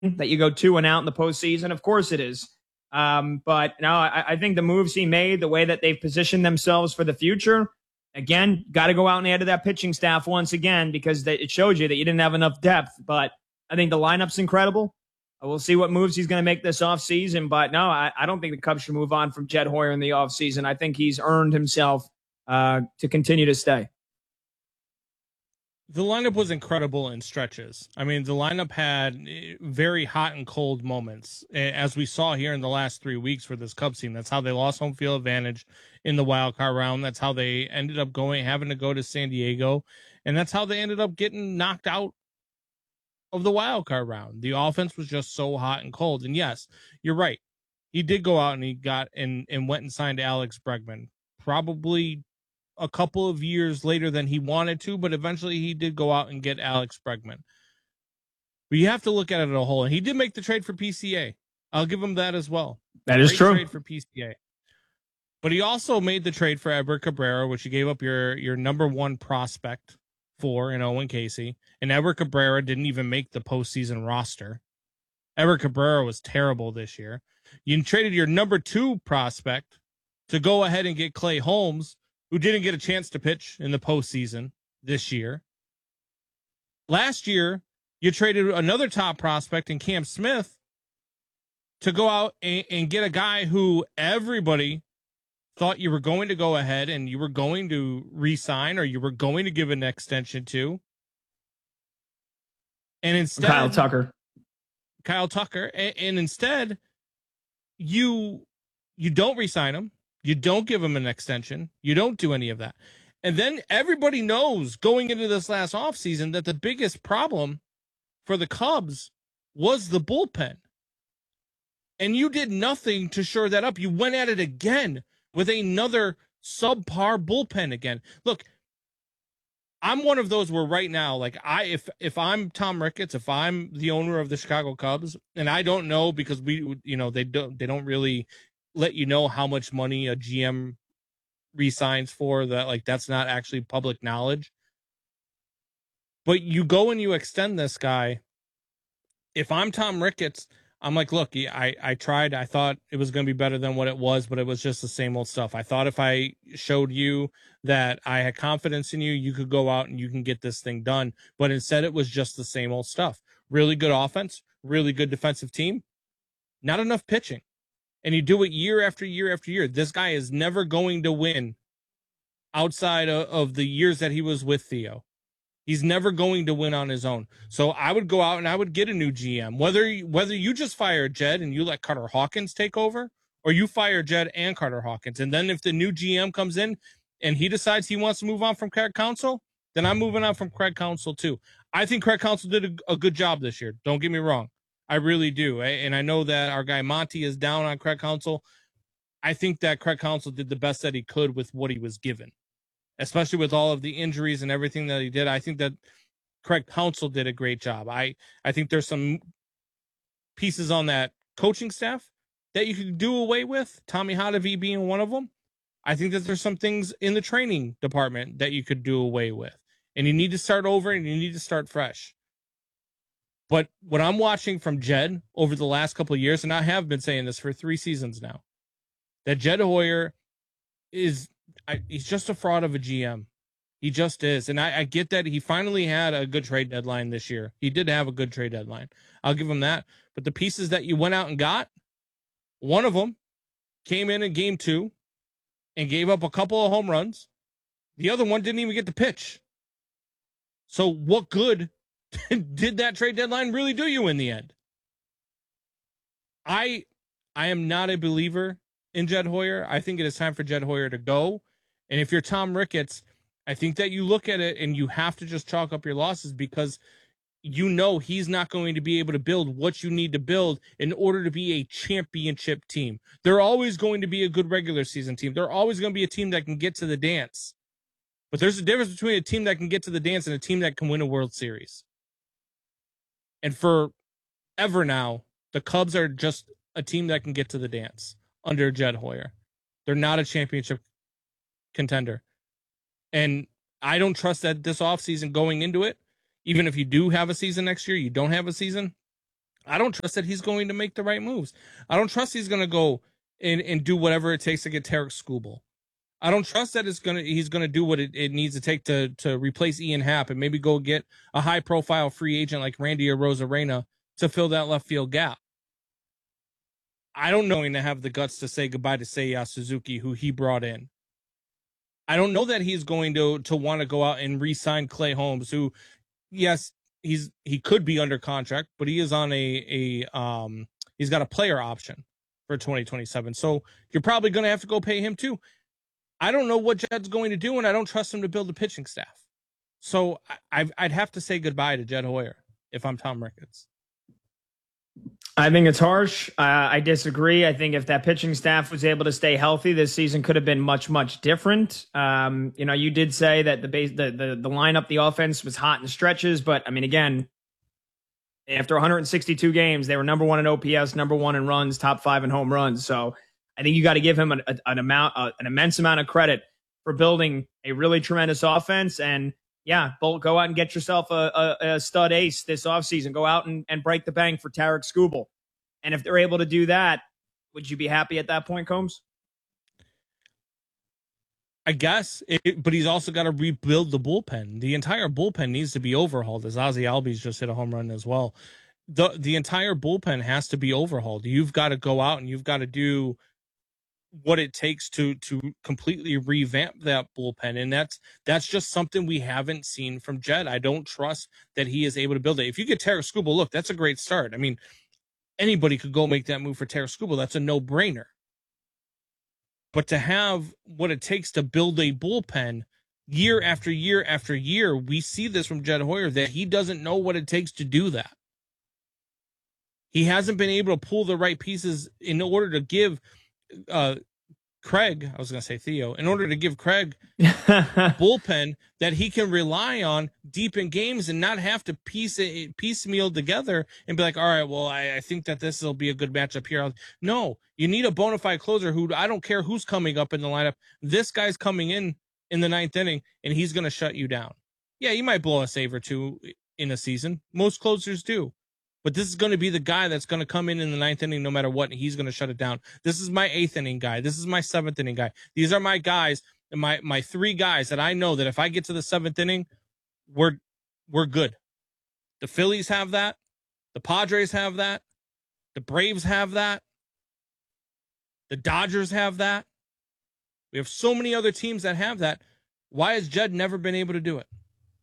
that you go 2-out in the postseason? Of course it is. But no, I think the moves he made, the way that they've positioned themselves for the future, again, got to go out and add to that pitching staff once again because it showed you that you didn't have enough depth. But I think the lineup's incredible. We'll see what moves he's going to make this offseason. But no, I don't think the Cubs should move on from Jed Hoyer in the offseason. I think he's earned himself to continue to stay. The lineup was incredible in stretches. I mean, the lineup had very hot and cold moments, as we saw here in the last 3 weeks for this Cubs team. That's how they lost home field advantage in the wild card round. That's how they ended up having to go to San Diego. And that's how they ended up getting knocked out of the wild card round. The offense was just so hot and cold. And yes, you're right. He did go out and he got and went and signed Alex Bregman. Probably a couple of years later than he wanted to, but eventually he did go out and get Alex Bregman. But you have to look at it as a whole. And he did make the trade for PCA. I'll give him that as well. That is true. Trade for PCA. But he also made the trade for Edward Cabrera, which you gave up your number one prospect for in Owen Casey. And Edward Cabrera didn't even make the postseason roster. Edward Cabrera was terrible this year. You traded your number 2 prospect to go ahead and get Clay Holmes, who didn't get a chance to pitch in the postseason this year. Last year, you traded another top prospect in Cam Smith to go out and get a guy who everybody thought you were going to go ahead and you were going to re-sign or you were going to give an extension to. And instead... Kyle Tucker. And instead, you don't re-sign him. You don't give him an extension. You don't do any of that. And then everybody knows going into this last offseason that the biggest problem for the Cubs was the bullpen. And you did nothing to shore that up. You went at it again with another subpar bullpen again. Look, I'm one of those where right now, like if I'm Tom Ricketts, if I'm the owner of the Chicago Cubs, and I don't know because they don't really let you know how much money a GM resigns for, that like that's not actually public knowledge. But you go and you extend this guy. If I'm Tom Ricketts, I'm like, look, I tried. I thought it was going to be better than what it was, but it was just the same old stuff. I thought if I showed you that I had confidence in you, you could go out and you can get this thing done. But instead, it was just the same old stuff. Really good offense, really good defensive team, not enough pitching. And you do it year after year after year. This guy is never going to win outside of the years that he was with Theo. He's never going to win on his own. So I would go out and I would get a new GM. Whether you just fire Jed and you let Carter Hawkins take over, or you fire Jed and Carter Hawkins. And then if the new GM comes in and he decides he wants to move on from Craig Counsell, then I'm moving on from Craig Counsell too. I think Craig Counsell did a good job this year. Don't get me wrong. I really do. And I know that our guy Monty is down on Craig Counsell. I think that Craig Counsell did the best that he could with what he was given, especially with all of the injuries and everything that he did. I think that Craig Counsell did a great job. I think there's some pieces on that coaching staff that you could do away with, Tommy Hotovy being one of them. I think that there's some things in the training department that you could do away with. And you need to start over and you need to start fresh. But what I'm watching from Jed over the last couple of years, and I have been saying this for 3 seasons now, that Jed Hoyer he's just a fraud of a GM. He just is. And I get that he finally had a good trade deadline this year. He did have a good trade deadline. I'll give him that. But the pieces that you went out and got, one of them came in game 2 and gave up a couple of home runs. The other one didn't even get to pitch. So what good did that trade deadline really do you in the end? I am not a believer in Jed Hoyer. I think it is time for Jed Hoyer to go. And if you're Tom Ricketts, I think that you look at it and you have to just chalk up your losses because you know he's not going to be able to build what you need to build in order to be a championship team. They're always going to be a good regular season team. They're always going to be a team that can get to the dance. But there's a difference between a team that can get to the dance and a team that can win a World Series. And forever now, the Cubs are just a team that can get to the dance under Jed Hoyer. They're not a championship contender. And I don't trust that this offseason going into it, even if you do have a season next year, you don't have a season, I don't trust that he's going to make the right moves. I don't trust he's going to go and do whatever it takes to get Tarek Skubal. I don't trust that he's gonna do what it needs to take to replace Ian Happ and maybe go get a high profile free agent like Randy Arozarena to fill that left field gap. I don't know him to have the guts to say goodbye to Seiya Suzuki, who he brought in. I don't know that he's going to want to go out and re-sign Clay Holmes, who, yes, he could be under contract, but he is on he's got a player option for 2027. So you're probably going to have to go pay him too. I don't know what Jed's going to do, and I don't trust him to build a pitching staff. So I'd have to say goodbye to Jed Hoyer if I'm Tom Ricketts. I think it's harsh. I disagree. I think if that pitching staff was able to stay healthy, this season could have been much, much different. You did say that the lineup, the offense was hot in stretches, but I mean, again, after 162 games, they were number one in OPS, number one in runs, top 5 in home runs. So I think you got to give him an immense amount of credit for building a really tremendous offense. And yeah, Bolt, go out and get yourself a stud ace this offseason. Go out and break the bank for Tarek Skubal. And if they're able to do that, would you be happy at that point, Combs? I guess, but he's also got to rebuild the bullpen. The entire bullpen needs to be overhauled, as Ozzie Albies just hit a home run as well. The entire bullpen has to be overhauled. You've got to go out and you've got to do what it takes to completely revamp that bullpen. And that's just something we haven't seen from Jed. I don't trust that he is able to build it. If you get Tarek Skubal, look, that's a great start. I mean, anybody could go make that move for Tarek Skubal. That's a no-brainer. But to have what it takes to build a bullpen year after year after year, we see this from Jed Hoyer, that he doesn't know what it takes to do that. He hasn't been able to pull the right pieces in order to give Craig, I was going to say Theo, in order to give Craig bullpen that he can rely on deep in games and not have to piecemeal together and be like, all right, well, I think that this will be a good matchup here. No, you need a bona fide closer who, I don't care who's coming up in the lineup. This guy's coming in the 9th inning and he's going to shut you down. Yeah, you might blow a save or two in a season. Most closers do. But this is going to be the guy that's going to come in the 9th inning no matter what, and he's going to shut it down. This is my 8th inning guy. This is my 7th inning guy. These are my guys, and my 3 guys that I know that if I get to the 7th inning, we're good. The Phillies have that. The Padres have that. The Braves have that. The Dodgers have that. We have so many other teams that have that. Why has Jed never been able to do it?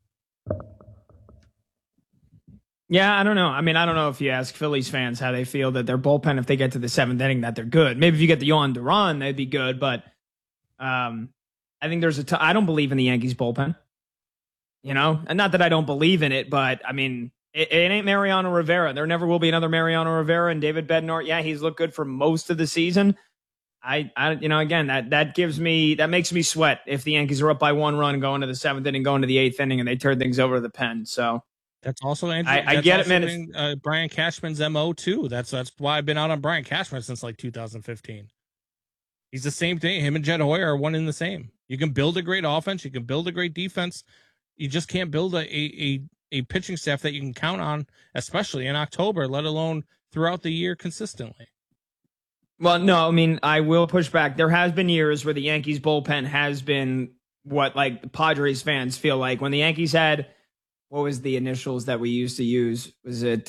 Yeah, I don't know. I mean, I don't know if you ask Phillies fans how they feel that their bullpen, if they get to the 7th inning, that they're good. Maybe if you get the Yohan Duran, they'd be good. But I think I don't believe in the Yankees bullpen. And not that I don't believe in it, but I mean, it ain't Mariano Rivera. There never will be another Mariano Rivera. And David Bednar, yeah, he's looked good for most of the season. Again, that makes me sweat if the Yankees are up by 1 run going to the 7th inning, going to the 8th inning, and they turn things over to the pen. So. That's also Andrew. I get it, man. Brian Cashman's MO too. That's why I've been out on Brian Cashman since like 2015. He's the same thing. Him and Jed Hoyer are one in the same. You can build a great offense. You can build a great defense. You just can't build a pitching staff that you can count on, especially in October, let alone throughout the year consistently. Well, no, I mean, I will push back. There has been years where the Yankees bullpen has been what like the Padres fans feel like when the Yankees had. What was the initials that we used to use? Was it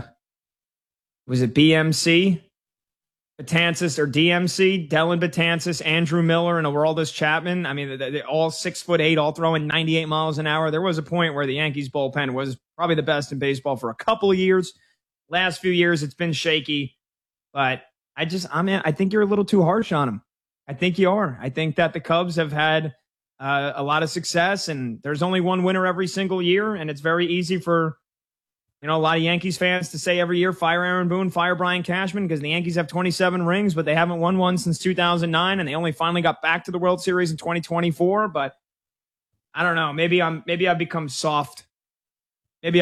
BMC? Betances or DMC? Dellin Betances, Andrew Miller, and Aroldis Chapman. I mean, they're all 6'8", all throwing 98 miles an hour. There was a point where the Yankees bullpen was probably the best in baseball for a couple of years. Last few years, it's been shaky. But I think you're a little too harsh on them. I think you are. I think that the Cubs have had a lot of success, and there's only one winner every single year, and it's very easy for a lot of Yankees fans to say every year, fire Aaron Boone, fire Brian Cashman, because the Yankees have 27 rings, but they haven't won one since 2009, and they only finally got back to the World Series in 2024. But I don't know. Maybe I've become soft. But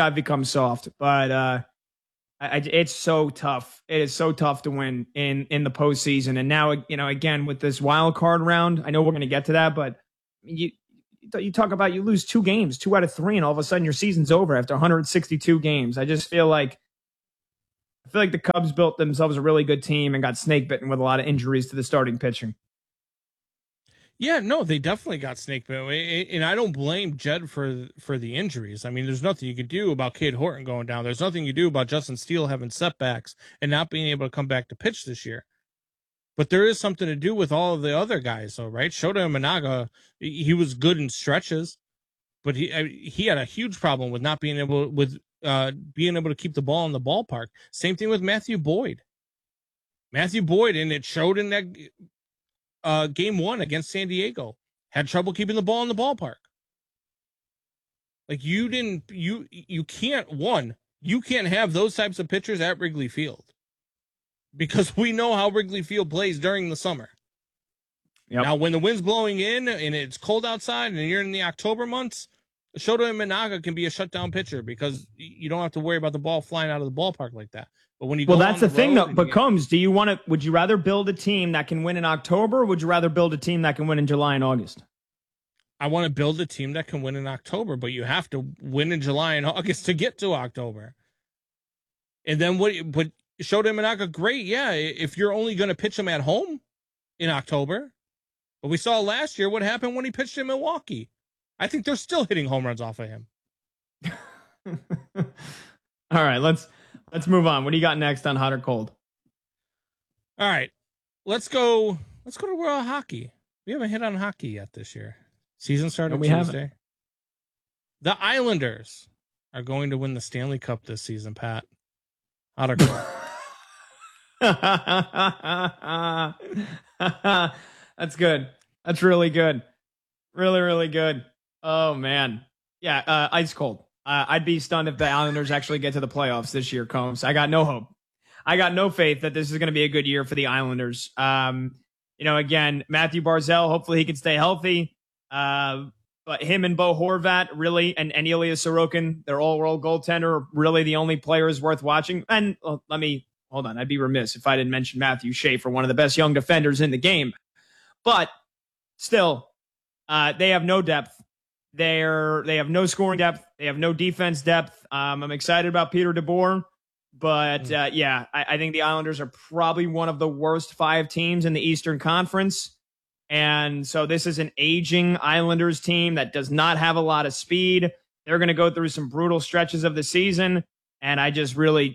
it's so tough. It is so tough to win in the postseason, and now again with this wild card round, I know we're going to get to that, but you talk about you lose 2 games, 2 out of 3, and all of a sudden your season's over after 162 games. I just feel like I feel like the Cubs built themselves a really good team and got snake bitten with a lot of injuries to the starting pitching. Yeah, no, they definitely got snake bitten, and I don't blame Jed for the injuries. I mean, there's nothing you can do about Cade Horton going down. There's nothing you do about Justin Steele having setbacks and not being able to come back to pitch this year. But there is something to do with all of the other guys, though, right? Shota Imanaga, he was good in stretches, but he had a huge problem with not being able to keep the ball in the ballpark. Same thing with Matthew Boyd. And it showed in that game 1 against San Diego, had trouble keeping the ball in the ballpark. Like you can't have those types of pitchers at Wrigley Field, because we know how Wrigley Field plays during the summer. Yep. Now, when the wind's blowing in and it's cold outside and you're in the October months, Shota Imanaga can be a shutdown pitcher because you don't have to worry about the ball flying out of the ballpark like that. But when you go that's the thing, though. But Combs, would you rather build a team that can win in October, or would you rather build a team that can win in July and August? I want to build a team that can win in October, but you have to win in July and August to get to October. And then but Shota Imanaga, great, yeah, if you're only going to pitch him at home in October. But we saw last year what happened when he pitched in Milwaukee. I think they're still hitting home runs off of him. All right, let's move on. What do you got next on Hot or Cold? All right, let's go to World Hockey. We haven't hit on hockey yet this year. Season started Tuesday. Haven't. The Islanders are going to win the Stanley Cup this season, Pat. Hot or Cold? That's good. That's really good. Really, really good. Oh, man. Yeah, ice cold. I'd be stunned if the Islanders actually get to the playoffs this year, Combs. I got no hope. I got no faith that this is going to be a good year for the Islanders. Again, Matthew Barzal, hopefully he can stay healthy. But him and Bo Horvat, really, and Ilya Sorokin, their all-world goaltender, are really the only players worth watching. And hold on. I'd be remiss if I didn't mention Matthew Schaefer, one of the best young defenders in the game. But still, they have no depth. They have no scoring depth. They have no defense depth. I'm excited about Peter DeBoer, but I think the Islanders are probably one of the worst 5 teams in the Eastern Conference. And so this is an aging Islanders team that does not have a lot of speed. They're going to go through some brutal stretches of the season. And I just really,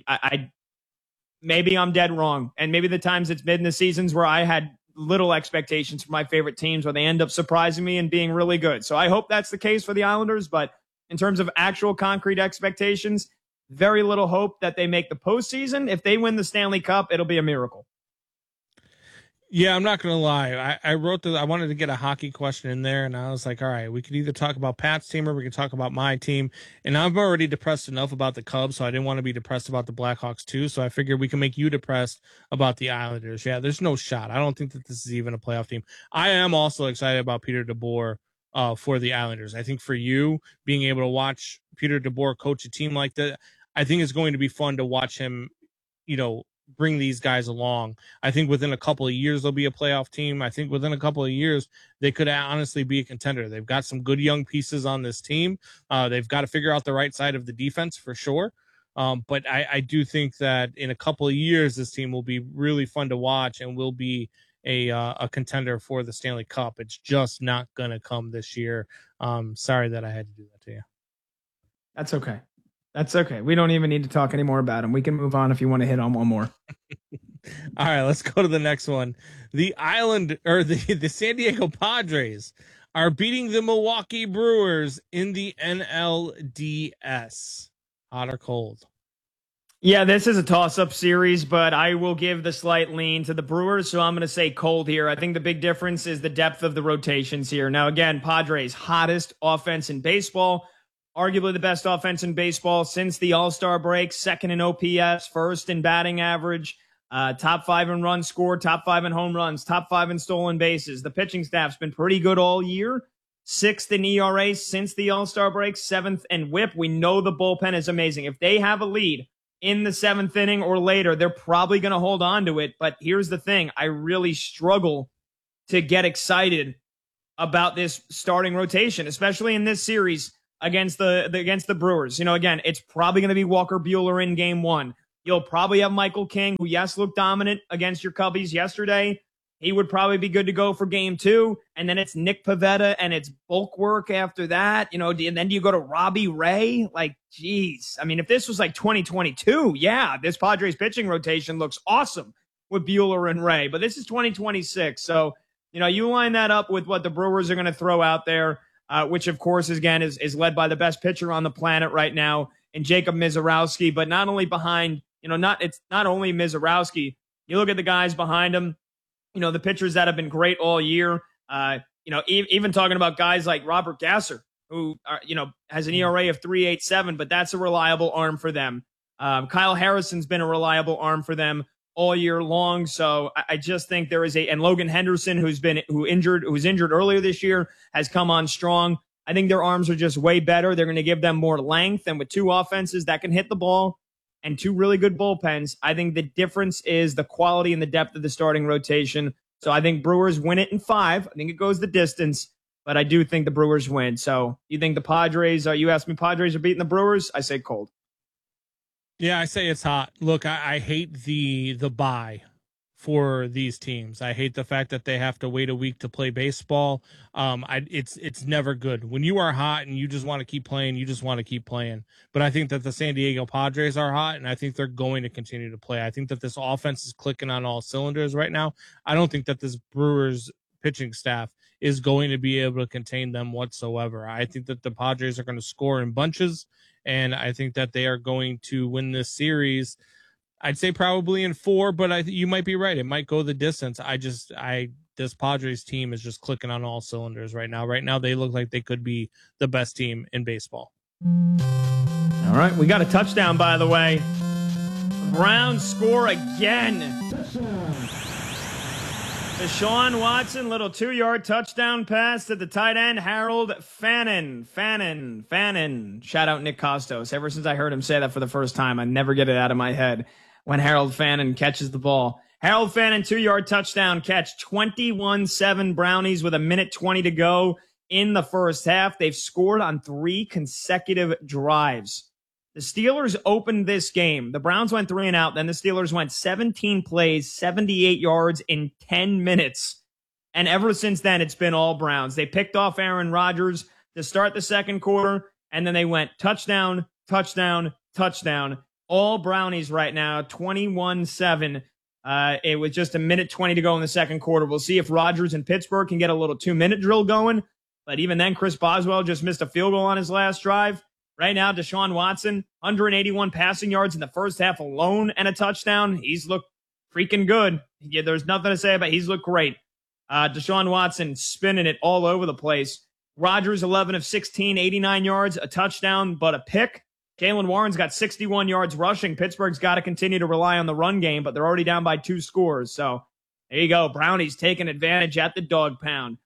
maybe I'm dead wrong. And maybe the times it's been the seasons where I had little expectations for my favorite teams, where they end up surprising me and being really good. So I hope that's the case for the Islanders. But in terms of actual concrete expectations, very little hope that they make the postseason. If they win the Stanley Cup, it'll be a miracle. Yeah, I'm not going to lie. I wanted to get a hockey question in there, and I was like, all right, we could either talk about Pat's team or we could talk about my team. And I'm already depressed enough about the Cubs, so I didn't want to be depressed about the Blackhawks too. So I figured we can make you depressed about the Islanders. Yeah, there's no shot. I don't think that this is even a playoff team. I am also excited about Peter DeBoer for the Islanders. I think for you, being able to watch Peter DeBoer coach a team like that, I think it's going to be fun to watch him, bring these guys along. I think within a couple of years, they'll be a playoff team. I think within a couple of years, they could honestly be a contender. They've got some good young pieces on this team. They've got to figure out the right side of the defense for sure. But I do think that in a couple of years, this team will be really fun to watch and will be a contender for the Stanley Cup. It's just not going to come this year. Sorry that I had to do that to you. That's okay. That's okay. We don't even need to talk anymore about him. We can move on if you want to hit on one more. All right, let's go to the next one. The San Diego Padres are beating the Milwaukee Brewers in the NLDS. Hot or cold? Yeah, this is a toss-up series, but I will give the slight lean to the Brewers, so I'm going to say cold here. I think the big difference is the depth of the rotations here. Now, again, Padres, hottest offense in baseball. Arguably the best offense in baseball since the All-Star break, second in OPS, first in batting average, top 5 in runs scored, top 5 in home runs, top 5 in stolen bases. The pitching staff's been pretty good all year. 6th in ERA since the All-Star break, 7th in WHIP. We know the bullpen is amazing. If they have a lead in the 7th inning or later, they're probably going to hold on to it. But here's the thing. I really struggle to get excited about this starting rotation, especially in this series against the Brewers. Again, it's probably going to be Walker Buehler in game 1. You'll probably have Michael King, who, yes, looked dominant against your Cubbies yesterday. He would probably be good to go for game 2. And then it's Nick Pivetta and it's bulk work after that. And then do you go to Robbie Ray? Like, geez. I mean, if this was like 2022, yeah, this Padres pitching rotation looks awesome with Buehler and Ray. But this is 2026. So, you line that up with what the Brewers are going to throw out there, which, of course, again, is led by the best pitcher on the planet right now in Jacob Misiorowski. But not only behind, it's not only Misiorowski. You look at the guys behind him, the pitchers that have been great all year, even talking about guys like Robert Gasser, who, has an ERA of 3.87, but that's a reliable arm for them. Kyle Harrison's been a reliable arm for them all year long. So I just think there is and Logan Henderson, who's injured earlier this year, has come on strong. I think their arms are just way better. They're going to give them more length, and with 2 offenses that can hit the ball and 2 really good bullpens, I think the difference is the quality and the depth of the starting rotation. So I think Brewers win it in 5. I think it goes the distance, but I do think the Brewers win. So you think the Padres, you asked me, Padres are beating the Brewers? I say cold. Yeah, I say it's hot. Look, I hate the bye for these teams. I hate the fact that they have to wait a week to play baseball. It's never good. When you are hot and you just want to keep playing, you just want to keep playing. But I think that the San Diego Padres are hot, and I think they're going to continue to play. I think that this offense is clicking on all cylinders right now. I don't think that this Brewers pitching staff is going to be able to contain them whatsoever. I think that the Padres are going to score in bunches, and I think that they are going to win this series. I'd say probably in 4, but you might be right. It might go the distance. This Padres team is just clicking on all cylinders right now. Right now, they look like they could be the best team in baseball. All right, we got a touchdown, by the way. Browns score again. Deshaun Watson, little 2-yard touchdown pass to the tight end, Harold Fannin. Shout out Nick Costos. Ever since I heard him say that for the first time, I never get it out of my head when Harold Fannin catches the ball. Harold Fannin, 2-yard touchdown catch, 21-7 Brownies with 1:20 to go in the first half. They've scored on 3 consecutive drives. The Steelers opened this game. The Browns went 3 and out. Then the Steelers went 17 plays, 78 yards in 10 minutes. And ever since then, it's been all Browns. They picked off Aaron Rodgers to start the second quarter, and then they went touchdown, touchdown, touchdown. All Brownies right now, 21-7. It was just 1:20 to go in the second quarter. We'll see if Rodgers and Pittsburgh can get a little 2-minute drill going. But even then, Chris Boswell just missed a field goal on his last drive. Right now, Deshaun Watson, 181 passing yards in the first half alone and a touchdown. He's looked freaking good. Yeah, there's nothing to say about it. He's looked great. Deshaun Watson spinning it all over the place. Rodgers, 11 of 16, 89 yards, a touchdown, but a pick. Jaylen Warren's got 61 yards rushing. Pittsburgh's got to continue to rely on the run game, but they're already down by 2 scores. So there you go. Brownies taking advantage at the dog pound.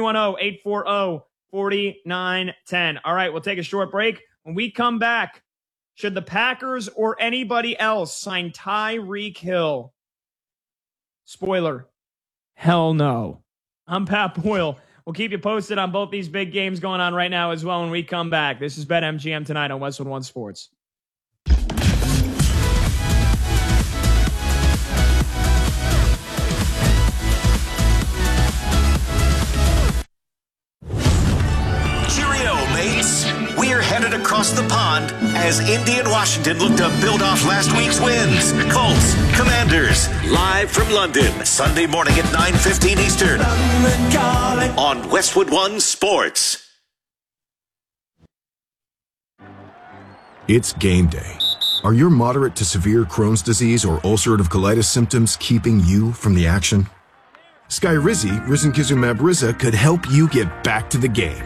310-840-4910. All right, we'll take a short break. When we come back, should the Packers or anybody else sign Tyreek Hill? Spoiler, hell no. I'm Pat Boyle. We'll keep you posted on both these big games going on right now as well when we come back. This is BetMGM tonight on Westwood One Sports. Cheerio, mates. We're headed across the pond as Indy and Washington look to build off last week's wins. Colts, Commanders, live from London, Sunday morning at 9:15 Eastern on Westwood One Sports. It's game day. Are your moderate to severe Crohn's disease or ulcerative colitis symptoms keeping you from the action? Skyrizi, risankizumab Riza, could help you get back to the game.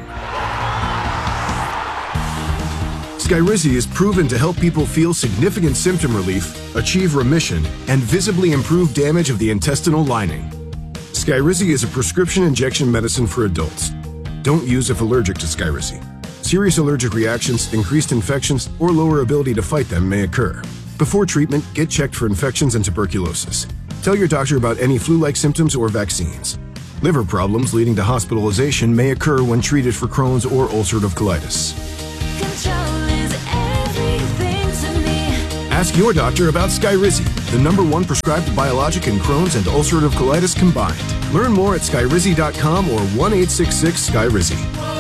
Skyrizi is proven to help people feel significant symptom relief, achieve remission, and visibly improve damage of the intestinal lining. Skyrizi is a prescription injection medicine for adults. Don't use if allergic to Skyrizi. Serious allergic reactions, increased infections, or lower ability to fight them may occur. Before treatment, get checked for infections and tuberculosis. Tell your doctor about any flu-like symptoms or vaccines. Liver problems leading to hospitalization may occur when treated for Crohn's or ulcerative colitis. Ask your doctor about Skyrizi, the #1 prescribed biologic in Crohn's and ulcerative colitis combined. Learn more at skyrizi.com or 1-866-SKYRIZI.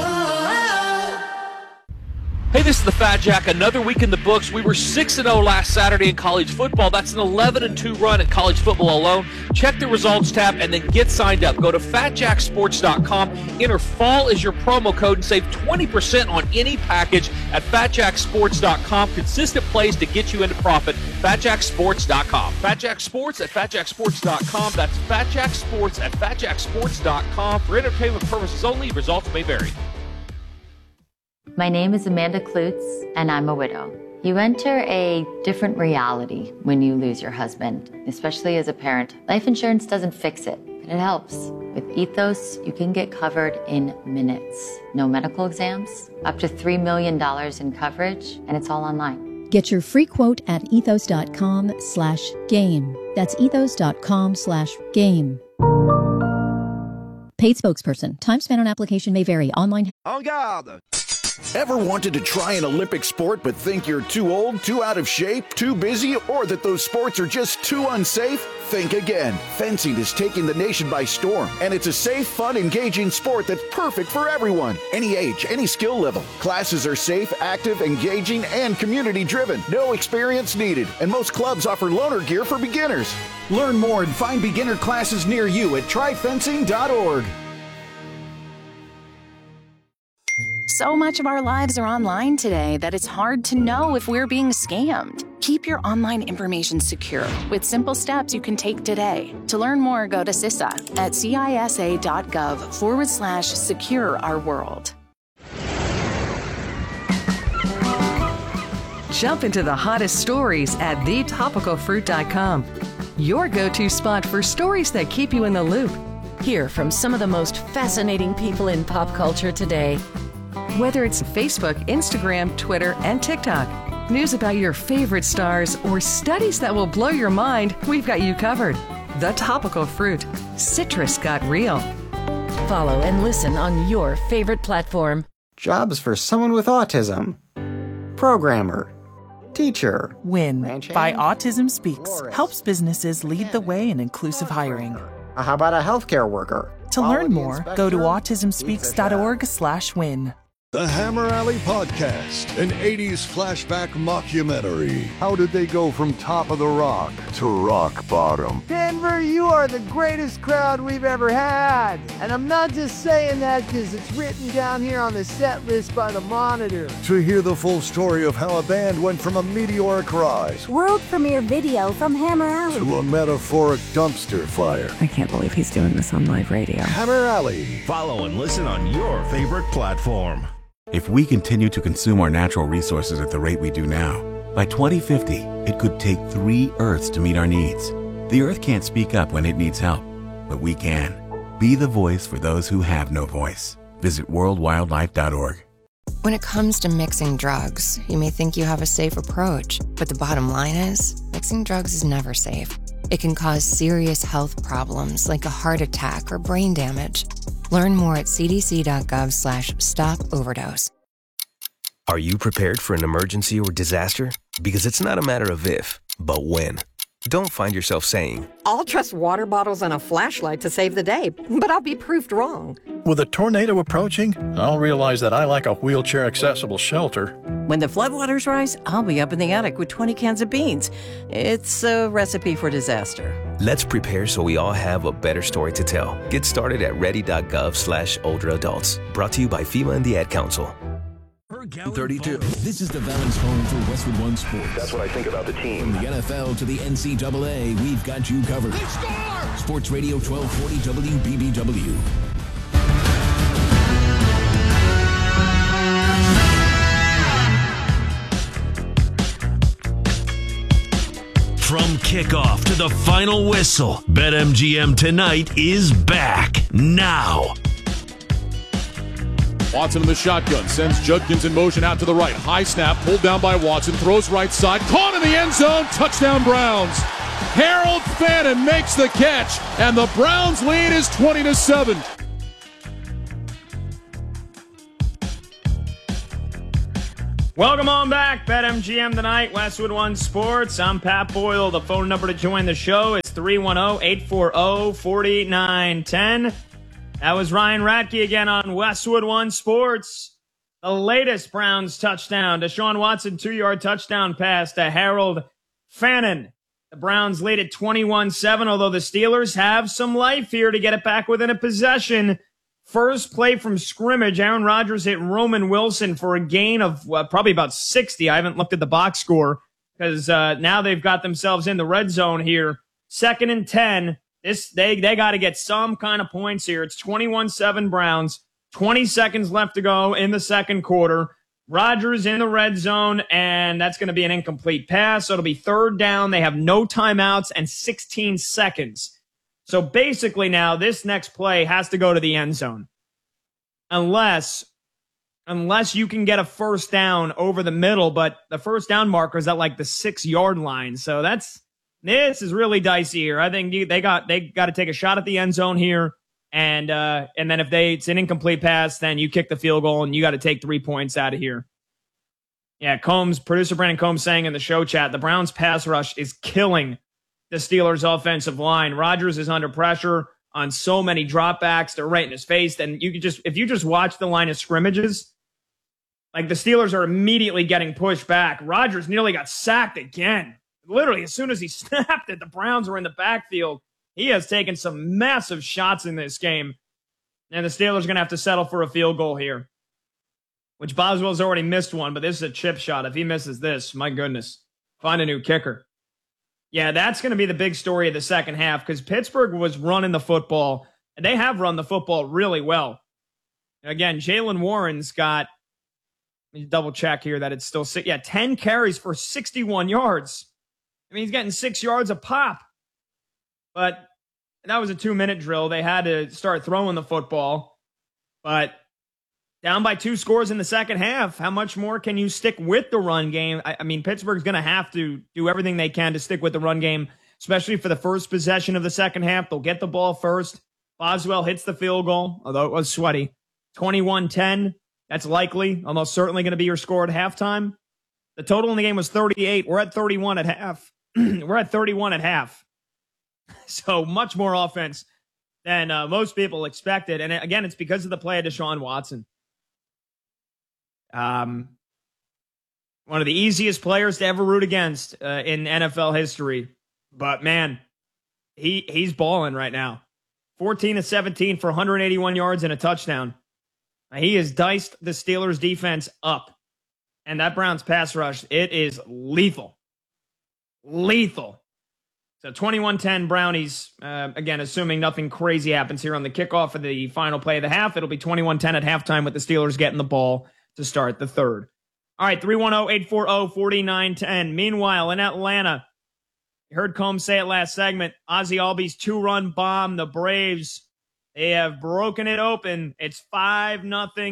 Hey, this is the Fat Jack. Another week in the books. We were 6-0 last Saturday in college football. That's an 11-2 run in college football alone. Check the results tab and then get signed up. Go to fatjacksports.com. Enter fall as your promo code and save 20% on any package at fatjacksports.com. Consistent plays to get you into profit. Fatjacksports.com. Fatjacksports at fatjacksports.com. That's fatjacksports at fatjacksports.com. For entertainment purposes only, results may vary. My name is Amanda Klutz, and I'm a widow. You enter a different reality when you lose your husband, especially as a parent. Life insurance doesn't fix it, but it helps. With Ethos, you can get covered in minutes. No medical exams, up to $3 million in coverage, and it's all online. Get your free quote at ethos.com/game. That's ethos.com/game. Paid spokesperson. Time spent on application may vary. Online. En garde! Ever wanted to try an Olympic sport but think you're too old, too out of shape, too busy, or that those sports are just too unsafe? Think again. Fencing is taking the nation by storm, and it's a safe, fun, engaging sport that's perfect for everyone. Any age, any skill level. Classes are safe, active, engaging, and community-driven. No experience needed, and most clubs offer loaner gear for beginners. Learn more and find beginner classes near you at tryfencing.org. So much of our lives are online today that it's hard to know if we're being scammed. Keep your online information secure with simple steps you can take today. To learn more, go to CISA at cisa.gov/secure our world. Jump into the hottest stories at thetopicalfruit.com. Your go-to spot for stories that keep you in the loop. Hear from some of the most fascinating people in pop culture today. Whether it's Facebook, Instagram, Twitter, and TikTok, news about your favorite stars, or studies that will blow your mind, we've got you covered. The Topical Fruit. Citrus got real. Follow and listen on your favorite platform. Jobs for someone with autism. Programmer. Teacher. WIN by Autism Speaks helps businesses lead the way in inclusive hiring. How about a healthcare worker? To learn more, go to autismspeaks.org/win. The Hammer Alley Podcast, an 80s flashback mockumentary. How did they go from top of the rock to rock bottom? Denver, you are the greatest crowd we've ever had. And I'm not just saying that because it's written down here on the set list by the Monitor. To hear the full story of how a band went from a meteoric rise, world premiere video from Hammer Alley, to a metaphoric dumpster fire. I can't believe he's doing this on live radio. Hammer Alley. Follow and listen on your favorite platform. If we continue to consume our natural resources at the rate we do now, by 2050, it could take 3 Earths to meet our needs. The Earth can't speak up when it needs help, but we can. Be the voice for those who have no voice. Visit worldwildlife.org. When it comes to mixing drugs, you may think you have a safe approach, but the bottom line is, mixing drugs is never safe. It can cause serious health problems like a heart attack or brain damage. Learn more at cdc.gov/stop-overdose. Are you prepared for an emergency or disaster? Because it's not a matter of if, but when. Don't find yourself saying, I'll trust water bottles and a flashlight to save the day, but I'll be proved wrong. With a tornado approaching, I'll realize that I like a wheelchair-accessible shelter. When the floodwaters rise, I'll be up in the attic with 20 cans of beans. It's a recipe for disaster. Let's prepare so we all have a better story to tell. Get started at ready.gov/older adults. Brought to you by FEMA and the Ad Council. 32. This is the Valley's home for Westwood One Sports. That's what I think about the team. From the NFL to the NCAA, we've got you covered. Sports Radio 1240 WBBW. From kickoff to the final whistle, BetMGM Tonight is back now. Watson in the shotgun, sends Judkins in motion out to the right. High snap, pulled down by Watson, throws right side, caught in the end zone, touchdown Browns. Harold Fannin makes the catch, and the Browns lead is 20-7. Welcome on back. BetMGM tonight, Westwood One Sports. I'm Pat Boyle. The phone number to join the show is 310-840-4910. That was Ryan Radke again on Westwood One Sports. The latest Browns touchdown. Deshaun Watson 2-yard touchdown pass to Harold Fannin. The Browns lead at 21-7, although the Steelers have some life here to get it back within a possession. First play from scrimmage, Aaron Rodgers hit Roman Wilson for a gain of probably about 60. I haven't looked at the box score because now they've got themselves in the red zone here. 2nd and 10. They got to get some kind of points here. It's 21-7 Browns. 20 seconds left to go in the second quarter. Rodgers in the red zone, and that's going to be an incomplete pass. So it'll be 3rd down. They have no timeouts and 16 seconds. So basically now this next play has to go to the end zone. Unless you can get a first down over the middle, but the first down marker is at like the 6-yard line. So this is really dicey here. I think they got to take a shot at the end zone here. And then if it's an incomplete pass, then you kick the field goal and you got to take 3 points out of here. Yeah, producer Brandon Combs saying in the show chat, the Browns pass rush is killing the Steelers offensive line. Rodgers is under pressure on so many dropbacks. They're right in his face. And if you just watch the line of scrimmages, like the Steelers are immediately getting pushed back. Rodgers nearly got sacked again. Literally, as soon as he snapped it, the Browns were in the backfield. He has taken some massive shots in this game. And the Steelers are going to have to settle for a field goal here, which Boswell's already missed one, but this is a chip shot. If he misses this, my goodness, find a new kicker. Yeah, that's going to be the big story of the second half because Pittsburgh was running the football, and they have run the football really well. Again, Jaylen Warren's got, let me double check here that it's still 10 carries for 61 yards. I mean, he's getting 6 yards a pop. But that was a 2-minute drill. They had to start throwing the football. But down by 2 scores in the second half, how much more can you stick with the run game? I mean, Pittsburgh's going to have to do everything they can to stick with the run game, especially for the first possession of the second half. They'll get the ball first. Boswell hits the field goal, although it was sweaty. 21-10. That's likely, almost certainly going to be your score at halftime. The total in the game was 38. We're at 31 at half. We're at 31 at half. So much more offense than most people expected. And again, it's because of the play of Deshaun Watson. One of the easiest players to ever root against in NFL history. But man, he's balling right now. 14-17 for 181 yards and a touchdown. He has diced the Steelers defense up. And that Browns pass rush, it is lethal. Lethal. So 21-10 Brownies, again, assuming nothing crazy happens here on the kickoff of the final play of the half. It'll be 21-10 at halftime with the Steelers getting the ball to start the third. All right, 310-840-4910. Meanwhile, in Atlanta, you heard Combs say it last segment, Ozzie Albies 2-run bomb. The Braves, they have broken it open. It's 5-0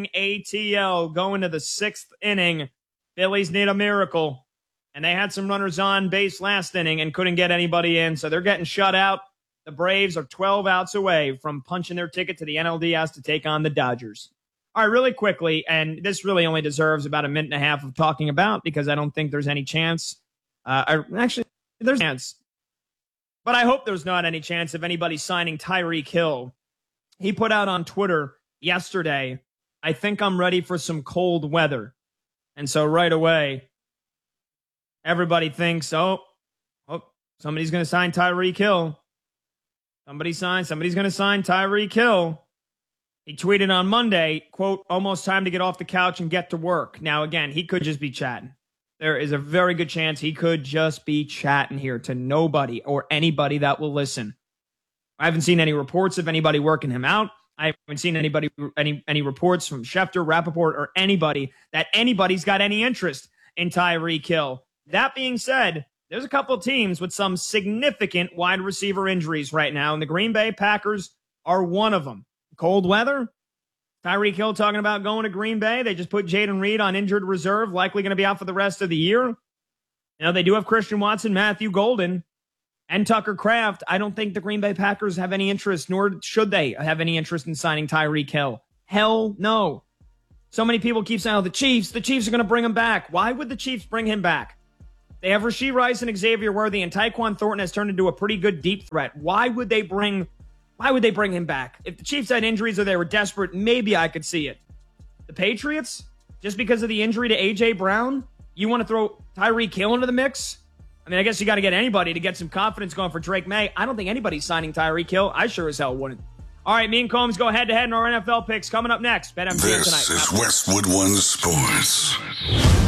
ATL going to the 6th inning. Phillies need a miracle. And they had some runners on base last inning and couldn't get anybody in, so they're getting shut out. The Braves are 12 outs away from punching their ticket to the NLDS to take on the Dodgers. All right, really quickly, and this really only deserves about a minute and a half of talking about because I don't think there's any chance. Actually, there's a chance. But I hope there's not any chance of anybody signing Tyreek Hill. He put out on Twitter yesterday, I think I'm ready for some cold weather. And so right away, everybody thinks, oh, somebody's going to sign Tyreek Hill. Somebody's going to sign Tyreek Hill. He tweeted on Monday, quote, almost time to get off the couch and get to work. Now, again, he could just be chatting. There is a very good chance he could just be chatting here to nobody or anybody that will listen. I haven't seen any reports of anybody working him out. I haven't seen any reports from Schefter, Rappaport, or anybody that anybody's got any interest in Tyreek Hill. That being said, there's a couple of teams with some significant wide receiver injuries right now, and the Green Bay Packers are one of them. Cold weather? Tyreek Hill talking about going to Green Bay. They just put Jaden Reed on injured reserve, likely going to be out for the rest of the year. You know, they do have Christian Watson, Matthew Golden, and Tucker Kraft. I don't think the Green Bay Packers have any interest, nor should they have any interest in signing Tyreek Hill. Hell no. So many people keep saying, the Chiefs are going to bring him back. Why would the Chiefs bring him back? They have Rashee Rice and Xavier Worthy, and Tyquan Thornton has turned into a pretty good deep threat. Why would they bring him back? If the Chiefs had injuries or they were desperate, maybe I could see it. The Patriots, just because of the injury to A.J. Brown, you want to throw Tyreek Hill into the mix? I mean, I guess you got to get anybody to get some confidence going for Drake May. I don't think anybody's signing Tyreek Hill. I sure as hell wouldn't. All right, me and Combs go head-to-head in our NFL picks. Coming up next, BetMGM tonight. This is Westwood One Sports.